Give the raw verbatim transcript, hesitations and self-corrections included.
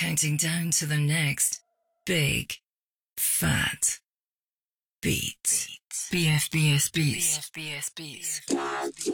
counting down to the next big, fat beat. B F B S Beats. B F B S Beats.